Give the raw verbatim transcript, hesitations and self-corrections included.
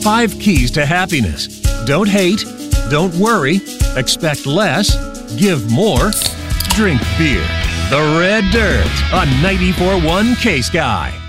Five keys to happiness. Don't hate. Don't worry. Expect less. Give more. Drink beer. The Red Dirt on ninety-four point one K-Sky.